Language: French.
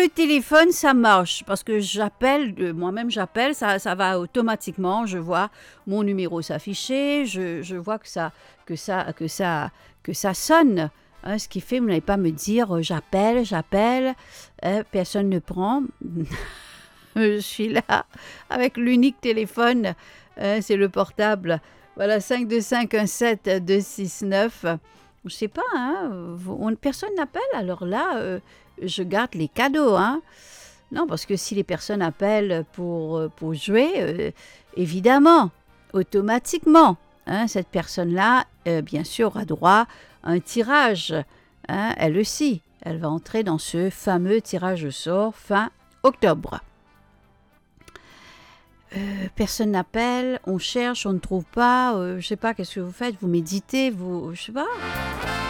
le téléphone, ça marche parce que j'appelle, moi-même j'appelle, ça va automatiquement. Je vois mon numéro s'afficher, je vois que ça sonne. Hein, ce qui fait, vous n'allez pas me dire j'appelle, personne ne prend. Je suis là avec l'unique téléphone, c'est le portable. Voilà, 52517-269. Je sais pas, hein, personne n'appelle, alors là, je garde les cadeaux. Hein. Non, parce que si les personnes appellent pour jouer, évidemment, automatiquement, hein, cette personne-là, bien sûr, aura droit à un tirage. Hein, elle aussi, elle va entrer dans ce fameux tirage au sort fin octobre. Personne n'appelle, on cherche, on ne trouve pas, je sais pas, qu'est-ce que vous faites, vous méditez, je sais pas.